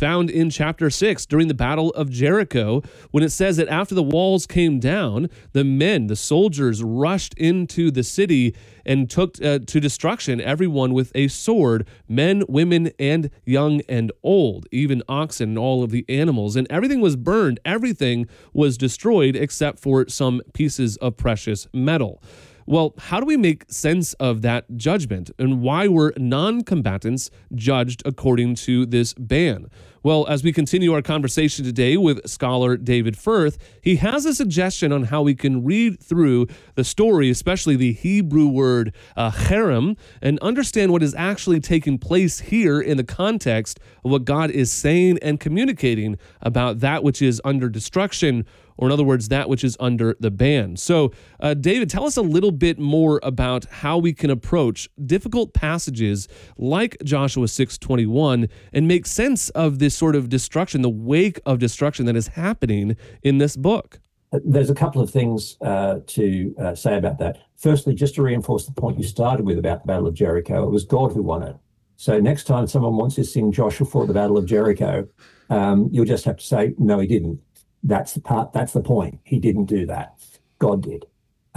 found in chapter 6 during the Battle of Jericho, when it says that after the walls came down, the soldiers rushed into the city and took to destruction everyone with a sword, men, women, and young and old, even oxen and all of the animals. And everything was burned. Everything was destroyed except for some pieces of precious metal. Well, how do we make sense of that judgment, and why were non-combatants judged according to this ban? Well, as we continue our conversation today with scholar David Firth, he has a suggestion on how we can read through the story, especially the Hebrew word cherem, and understand what is actually taking place here in the context of what God is saying and communicating about that which is under destruction, or in other words, that which is under the ban. So, David, tell us a little bit more about how we can approach difficult passages like Joshua 6:21 and make sense of this sort of destruction, the wake of destruction that is happening in this book. There's a couple of things to say about that. Firstly, just to reinforce the point you started with about the Battle of Jericho, it was God who won it. So next time someone wants to sing Joshua fought the Battle of Jericho, you'll just have to say, no, he didn't. That's the point. He didn't do that. God did.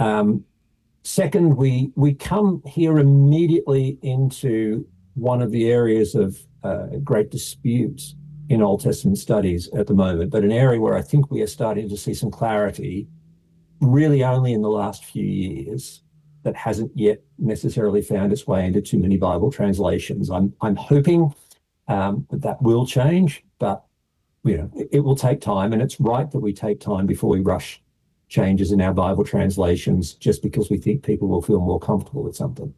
Second, we come here immediately into one of the areas of great dispute in Old Testament studies at the moment, but an area where I think we are starting to see some clarity really only in the last few years, that hasn't yet necessarily found its way into too many Bible translations. I'm hoping that will change, but it will take time, and it's right that we take time before we rush changes in our Bible translations just because we think people will feel more comfortable with something.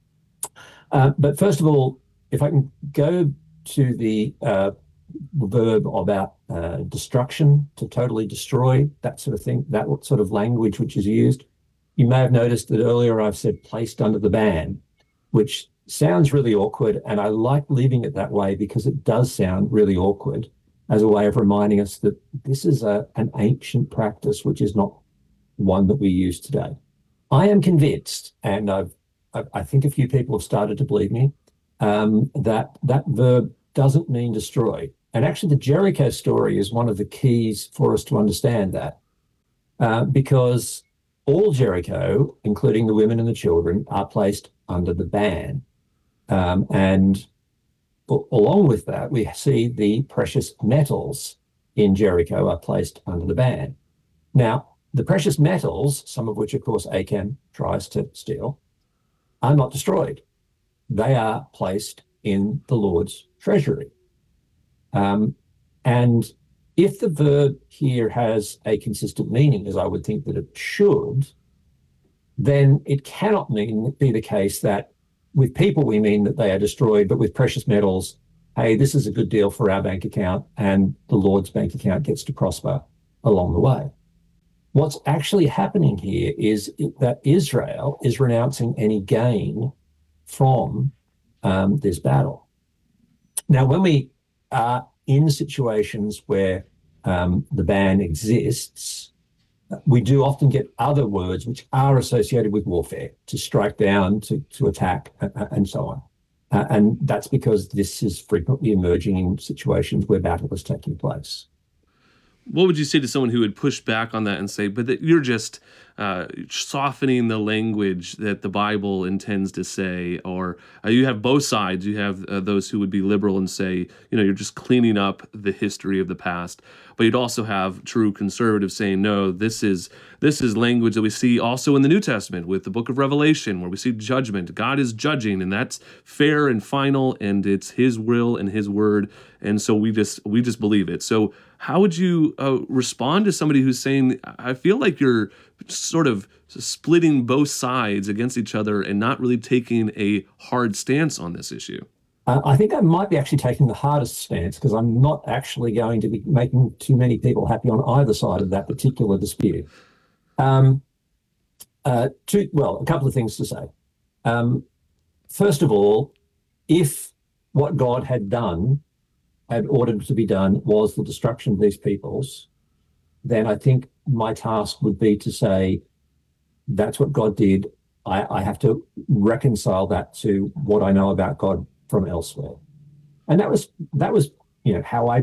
But first of all, if I can go to the verb about destruction, to totally destroy, that sort of thing, that sort of language which is used. You may have noticed that earlier I've said placed under the ban, which sounds really awkward, and I like leaving it that way because it does sound really awkward, as a way of reminding us that this is an ancient practice, which is not one that we use today. I am convinced, and I think a few people have started to believe me, that verb doesn't mean destroy. And actually, the Jericho story is one of the keys for us to understand that, because all Jericho, including the women and the children, are placed under the ban. And along with that, we see the precious metals in Jericho are placed under the ban. Now, the precious metals, some of which, of course, Achan tries to steal, are not destroyed. They are placed in the Lord's treasury. And if the verb here has a consistent meaning, as I would think that it should, then it cannot be the case that with people, we mean that they are destroyed, but with precious metals, hey, this is a good deal for our bank account, and the Lord's bank account gets to prosper along the way. What's actually happening here is that Israel is renouncing any gain from this battle. Now, when we are in situations where the ban exists, we do often get other words which are associated with warfare, to strike down, to attack, and so on. And that's because this is frequently emerging in situations where battle is taking place. What would you say to someone who would push back on that and say, but that you're just softening the language that the Bible intends to say? Or you have both sides. You have those who would be liberal and say, you're just cleaning up the history of the past. But you'd also have true conservatives saying, no, this is language that we see also in the New Testament with the book of Revelation, where we see judgment. God is judging, and that's fair and final, and it's his will and his word. And so we just believe it. So how would you respond to somebody who's saying, I feel like you're sort of splitting both sides against each other and not really taking a hard stance on this issue? I think I might be actually taking the hardest stance, because I'm not actually going to be making too many people happy on either side of that particular dispute. A couple of things to say. First of all, if what God had ordered to be done was the destruction of these peoples, then I think my task would be to say, that's what God did. I have to reconcile that to what I know about God from elsewhere. And that was how I